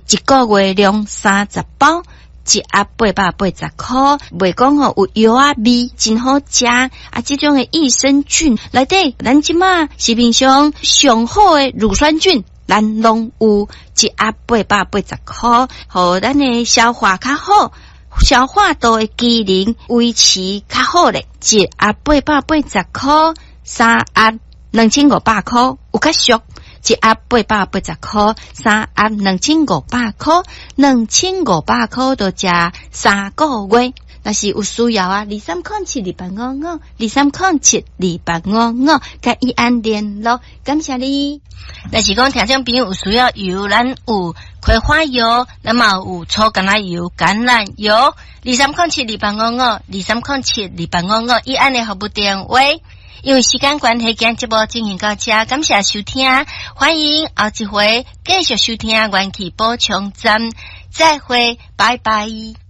一个月量30包，一盒880块。袂讲有药啊味真好食啊！这种的益生菌内底，咱即马市面上上好的乳酸菌，咱拢有一盒880块，互咱的消化较好。消化道的机能维持较好咧，一盒880块，3盒2500块，有较俗。一盒880块，3盒2500块，2500块就食3个月。若是有需要啊，23072855，23072855，甲伊安联络，感谢你。若是讲听众朋友有需要油，咱有葵花油，那么有粗橄榄油、橄榄油，23072855，23072855，伊安尼服务电话。因为时间关系，今节目进行到这，感谢收听，欢迎后一回继续收听元气补充站，再会，拜拜。